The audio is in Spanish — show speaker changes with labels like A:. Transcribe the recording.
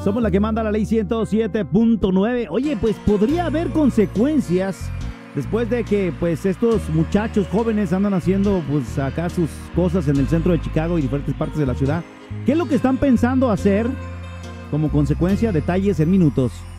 A: Somos la que manda la ley 107.9. Oye, pues podría haber consecuencias después de que pues estos muchachos jóvenes andan haciendo pues acá sus cosas en el centro de Chicago y diferentes partes de la ciudad. ¿Qué es lo que están pensando hacer como consecuencia? Detalles en minutos.